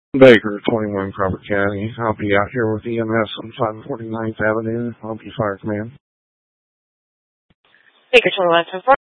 Baker, 21 Crawford County. I'll be out here with EMS on 549th Avenue. I'll be Fire Command. Baker, 21